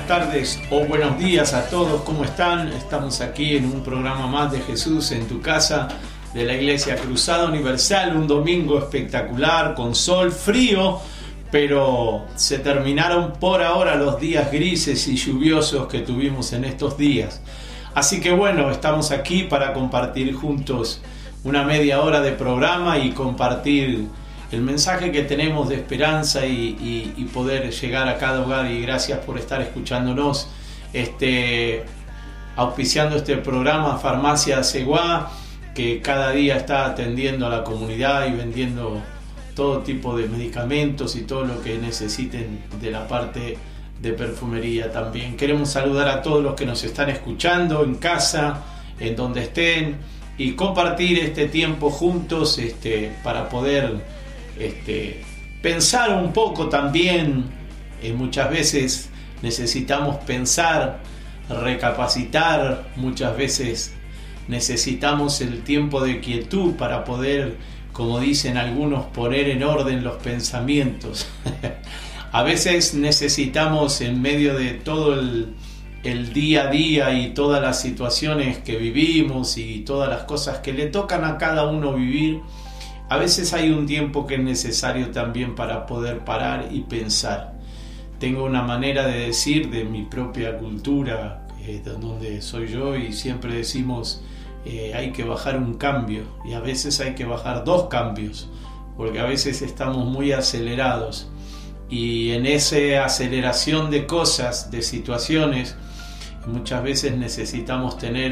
tardes o buenos días a todos, ¿cómo están? Estamos aquí en un programa más de Jesús en tu casa de la Iglesia Cruzada Universal, un domingo espectacular con sol, frío, pero se terminaron por ahora los días grises y lluviosos que tuvimos en estos días. Así que bueno, estamos aquí para compartir juntos una media hora de programa y compartir el mensaje que tenemos de esperanza y poder llegar a cada hogar. Y gracias por estar escuchándonos, auspiciando este programa Farmacia Seguá, que cada día está atendiendo a la comunidad y vendiendo todo tipo de medicamentos y todo lo que necesiten de la parte de perfumería también. Queremos saludar a todos los que nos están escuchando en casa, en donde estén, y compartir este tiempo juntos para poder pensar un poco también. Muchas veces necesitamos pensar, recapacitar, muchas veces necesitamos el tiempo de quietud para poder, como dicen algunos, poner en orden los pensamientos. A veces necesitamos, en medio de todo el día a día y todas las situaciones que vivimos y todas las cosas que le tocan a cada uno vivir, a veces hay un tiempo que es necesario también para poder parar y pensar. Tengo una manera de decir de mi propia cultura, de donde soy yo, y siempre decimos hay que bajar un cambio, y a veces hay que bajar dos cambios, porque a veces estamos muy acelerados, y en esa aceleración de cosas, de situaciones, muchas veces necesitamos tener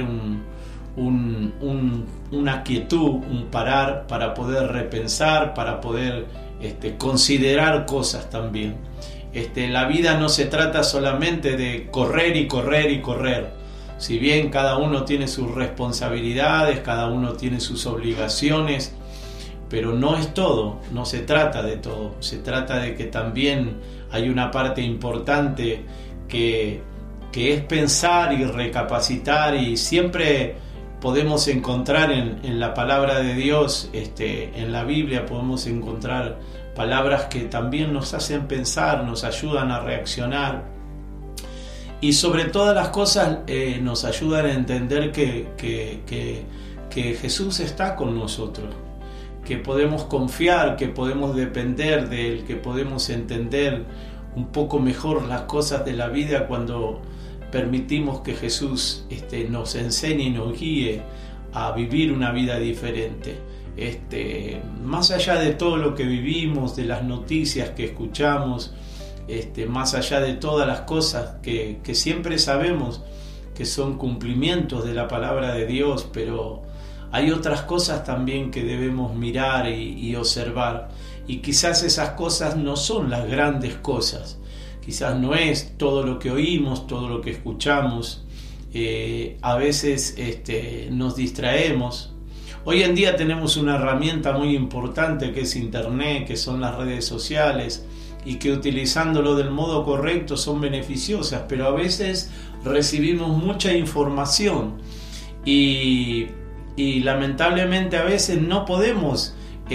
una quietud, un parar para poder repensar, para poder considerar cosas también. La vida no se trata solamente de correr y correr y correr. Si bien cada uno tiene sus responsabilidades, cada uno tiene sus obligaciones, pero no es todo, no se trata de todo. Se trata de que también hay una parte importante que es pensar y recapacitar, y siempre podemos encontrar en la palabra de Dios, en la Biblia podemos encontrar palabras que también nos hacen pensar, nos ayudan a reaccionar, y sobre todas las cosas nos ayudan a entender que Jesús está con nosotros, que podemos confiar, que podemos depender de Él, que podemos entender un poco mejor las cosas de la vida cuando permitimos que Jesús nos enseñe y nos guíe a vivir una vida diferente. Más allá de todo lo que vivimos, de las noticias que escuchamos, más allá de todas las cosas que siempre sabemos que son cumplimientos de la palabra de Dios, pero hay otras cosas también que debemos mirar y observar, y quizás esas cosas no son las grandes cosas. Quizás no es todo lo que oímos, todo lo que escuchamos. A veces nos distraemos. Hoy en día tenemos una herramienta muy importante que es Internet, que son las redes sociales, y que utilizándolo del modo correcto son beneficiosas, pero a veces recibimos mucha información y lamentablemente a veces no podemos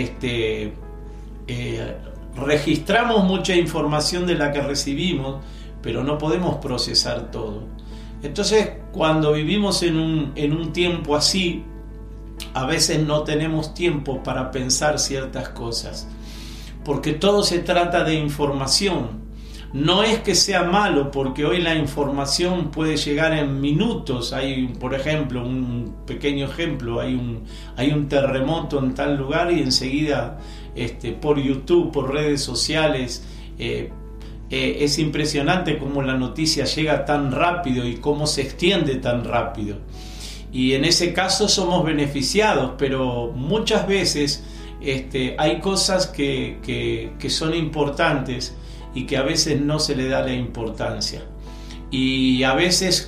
registramos mucha información de la que recibimos, pero no podemos procesar todo. Entonces, cuando vivimos en un tiempo así, a veces no tenemos tiempo para pensar ciertas cosas, porque todo se trata de información. No es que sea malo, porque hoy la información puede llegar en minutos. Hay, por ejemplo, un pequeño ejemplo, hay un terremoto en tal lugar y enseguida por YouTube, por redes sociales, es impresionante cómo la noticia llega tan rápido y cómo se extiende tan rápido. Y en ese caso somos beneficiados, pero muchas veces hay cosas que son importantes y que a veces no se le da la importancia. Y a veces